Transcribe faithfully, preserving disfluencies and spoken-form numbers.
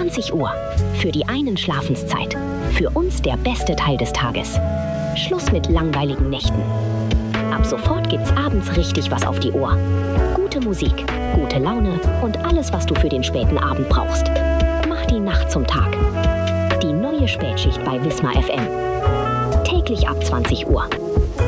zwanzig Uhr. Für die einen Schlafenszeit. Für uns der beste Teil des Tages. Schluss mit langweiligen Nächten. Ab sofort gibt's abends richtig was auf die Ohr. Gute Musik, gute Laune und alles, was du für den späten Abend brauchst. Mach die Nacht zum Tag. Die neue Spätschicht bei Wismar F M. Täglich ab zwanzig Uhr.